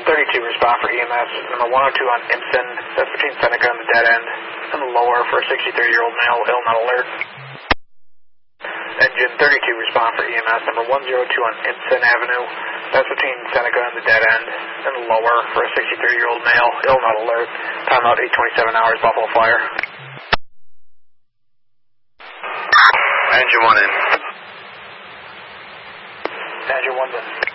32, respond for EMS. Number 102 on Impson, that's between Seneca and the dead end, and lower for a 63-year-old male, ill, not alert. Engine 32, respond for EMS. Number 102 on Impson Avenue, that's between Seneca and the dead end, and lower for a 63-year-old male, ill, not alert. Timeout 8:27 hours, Buffalo Fire. Engine 1 in. Engine 1 in.